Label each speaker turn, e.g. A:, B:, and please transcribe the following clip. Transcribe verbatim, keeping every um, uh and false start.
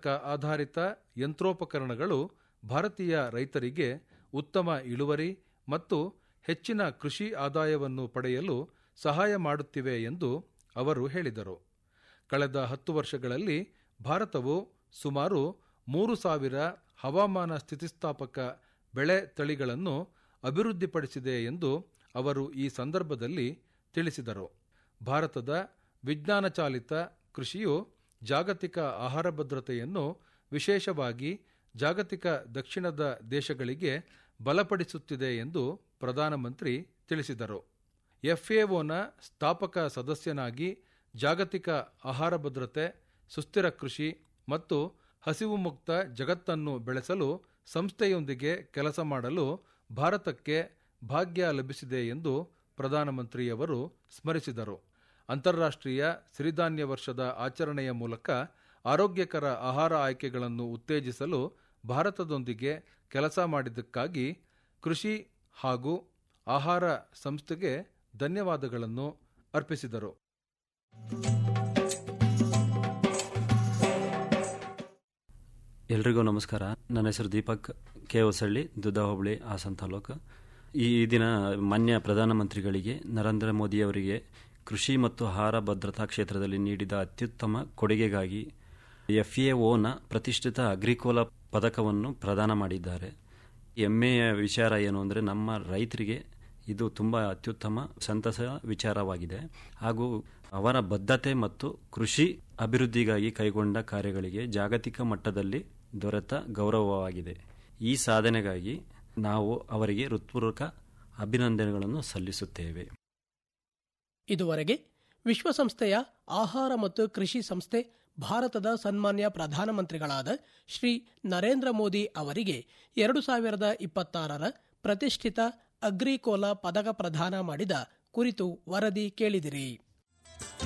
A: ಆಧಾರಿತ ಯಂತ್ರೋಪಕರಣಗಳು ಭಾರತೀಯ ರೈತರಿಗೆ ಉತ್ತಮ ಇಳುವರಿ ಮತ್ತು ಹೆಚ್ಚಿನ ಕೃಷಿ ಆದಾಯವನ್ನು ಪಡೆಯಲು ಸಹಾಯ ಮಾಡುತ್ತಿವೆ ಎಂದು ಅವರು ಹೇಳಿದರು. ಕಳೆದ ಹತ್ತು ವರ್ಷಗಳಲ್ಲಿ ಭಾರತವು ಸುಮಾರು ಮೂರು ಸಾವಿರ ಹವಾಮಾನ ಸ್ಥಿತಿಸ್ಥಾಪಕ ಬೆಳೆ ತಳಿಗಳನ್ನು ಅಭಿವೃದ್ಧಿಪಡಿಸಿದೆ ಎಂದು ಅವರು ಈ ಸಂದರ್ಭದಲ್ಲಿ ತಿಳಿಸಿದರು. ಭಾರತದ ವಿಜ್ಞಾನ ಚಾಲಿತ ಕೃಷಿಯು ಜಾಗತಿಕ ಆಹಾರ ಭದ್ರತೆಯನ್ನು ವಿಶೇಷವಾಗಿ ಜಾಗತಿಕ ದಕ್ಷಿಣದ ದೇಶಗಳಿಗೆ ಬಲಪಡಿಸುತ್ತಿದೆ ಎಂದು ಪ್ರಧಾನಮಂತ್ರಿ ತಿಳಿಸಿದರು. ಎಫ್ಎಒನ ಸ್ಥಾಪಕ ಸದಸ್ಯನಾಗಿ ಜಾಗತಿಕ ಆಹಾರ ಭದ್ರತೆ, ಸುಸ್ಥಿರ ಕೃಷಿ ಮತ್ತು ಹಸಿವು ಮುಕ್ತ ಜಗತ್ತನ್ನು ಬೆಳೆಸಲು ಸಂಸ್ಥೆಯೊಂದಿಗೆ ಕೆಲಸ ಮಾಡಲು ಭಾರತಕ್ಕೆ ಭಾಗ್ಯ ಲಭಿಸಿದೆ ಎಂದು ಪ್ರಧಾನಮಂತ್ರಿಯವರು ಸ್ಮರಿಸಿದರು. ಅಂತಾರಾಷ್ಟ್ರೀಯ ಸಿರಿಧಾನ್ಯ ವರ್ಷದ ಆಚರಣೆಯ ಮೂಲಕ ಆರೋಗ್ಯಕರ ಆಹಾರ ಆಯ್ಕೆಗಳನ್ನು ಉತ್ತೇಜಿಸಲು ಭಾರತದೊಂದಿಗೆ ಕೆಲಸ ಮಾಡಿದ್ದಕ್ಕಾಗಿ ಕೃಷಿ ಹಾಗೂ ಆಹಾರ ಸಂಸ್ಥೆಗೆ ಧನ್ಯವಾದಗಳನ್ನು ಅರ್ಪಿಸಿದರು.
B: ಎಲ್ರಿಗೂ ನಮಸ್ಕಾರ. ನನ್ನ ಹೆಸರು ದೀಪಕ್ ಕೆ ಹೊಸಳ್ಳಿ, ದುದ್ದ ಹೋಬಳಿ, ಹಾಸನ ತಾಲೂಕು. ಈ ದಿನ ಮಾನ್ಯ ಪ್ರಧಾನಮಂತ್ರಿಗಳಿಗೆ ನರೇಂದ್ರ ಮೋದಿಯವರಿಗೆ ಕೃಷಿ ಮತ್ತು ಆಹಾರ ಭದ್ರತಾ ಕ್ಷೇತ್ರದಲ್ಲಿ ನೀಡಿದ ಅತ್ಯುತ್ತಮ ಕೊಡುಗೆಗಾಗಿ ಎಫ್ಎಒನ ಪ್ರತಿಷ್ಠಿತ ಅಗ್ರಿಕೋಲಾ ಪದಕವನ್ನು ಪ್ರದಾನ ಮಾಡಿದ್ದಾರೆ. ಹೆಮ್ಮೆಯ ವಿಚಾರ ಏನು ಅಂದರೆ ನಮ್ಮ ರೈತರಿಗೆ ಇದು ತುಂಬ ಅತ್ಯುತ್ತಮ ಸಂತಸ ವಿಚಾರವಾಗಿದೆ ಹಾಗೂ ಅವರ ಬದ್ಧತೆ ಮತ್ತು ಕೃಷಿ ಅಭಿವೃದ್ಧಿಗಾಗಿ ಕೈಗೊಂಡ ಕಾರ್ಯಗಳಿಗೆ ಜಾಗತಿಕ ಮಟ್ಟದಲ್ಲಿ ದೊರೆತ ಗೌರವವಾಗಿದೆ. ಈ ಸಾಧನೆಗಾಗಿ ನಾವು ಅವರಿಗೆ ಹೃತ್ಪೂರ್ವಕ ಅಭಿನಂದನೆಗಳನ್ನು ಸಲ್ಲಿಸುತ್ತೇವೆ.
C: ಇದುವರೆಗೆ ವಿಶ್ವಸಂಸ್ಥೆಯ ಆಹಾರ ಮತ್ತು ಕೃಷಿ ಸಂಸ್ಥೆ ಭಾರತದ ಸನ್ಮಾನ್ಯ ಪ್ರಧಾನಮಂತ್ರಿಗಳಾದ ಶ್ರೀ ನರೇಂದ್ರ ಮೋದಿ ಅವರಿಗೆ ಎರಡು ಸಾವಿರದ ಇಪ್ಪತ್ತಾರರ ಪ್ರತಿಷ್ಠಿತ ಅಗ್ರಿಕೋಲಾ ಪದಕ ಪ್ರದಾನ ಮಾಡಿದ ಕುರಿತು ವರದಿ ಕೇಳಿದಿರಿ.